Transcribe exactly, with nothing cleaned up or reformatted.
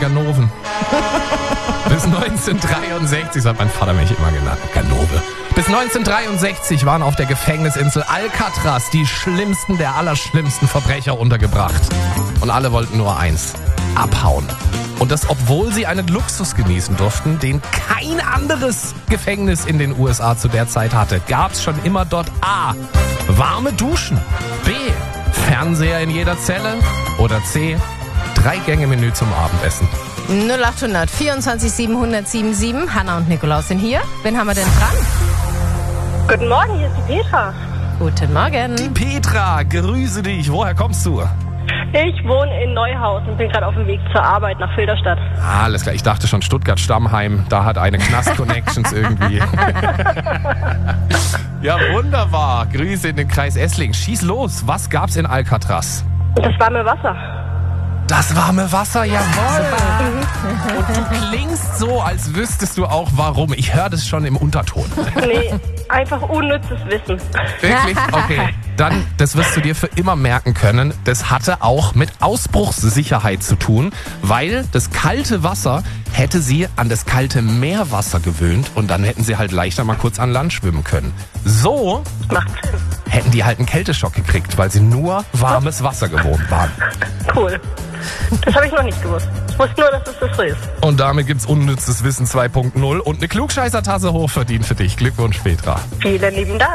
Ganoven. Bis neunzehnhundertdreiundsechzig, so hat mein Vater mich immer genannt, Ganove. Bis neunzehnhundertdreiundsechzig waren auf der Gefängnisinsel Alcatraz die schlimmsten der allerschlimmsten Verbrecher untergebracht. Und alle wollten nur eins: abhauen. Und das, obwohl sie einen Luxus genießen durften, den kein anderes Gefängnis in den U S A zu der Zeit hatte. Gab's schon immer dort A: warme Duschen, B: Fernseher in jeder Zelle oder C: Drei-Gänge-Menü zum Abendessen. null acht hundert vierundzwanzig siebenhundert siebenundsiebzig. Hanna und Nikolaus sind hier. Wen haben wir denn dran? Guten Morgen, hier ist die Petra. Guten Morgen. Petra, grüße dich. Woher kommst du? Ich wohne in Neuhaus und bin gerade auf dem Weg zur Arbeit nach Filderstadt. Ah, alles klar. Ich dachte schon Stuttgart-Stammheim. Da hat eine Knast-Connections irgendwie. Ja, wunderbar. Grüße in den Kreis Esslingen. Schieß los. Was gab's in Alcatraz? Das warme Wasser. Das warme Wasser, jawohl. Und du klingst so, als wüsstest du auch warum. Ich höre das schon im Unterton. Nee, einfach unnützes Wissen. Wirklich? Okay. Dann, das wirst du dir für immer merken können, das hatte auch mit Ausbruchssicherheit zu tun, weil das kalte Wasser hätte sie an das kalte Meerwasser gewöhnt und dann hätten sie halt leichter mal kurz an Land schwimmen können. So Macht Sinn. hätten die halt einen Kälteschock gekriegt, weil sie nur warmes Wasser gewohnt waren. Cool. Das habe ich noch nicht gewusst. Ich wusste nur, dass es das so ist. Und damit gibt's unnützes Wissen zwei Punkt null und eine Klugscheißer-Tasse hochverdient für dich. Glückwunsch, Petra. Vielen lieben Dank.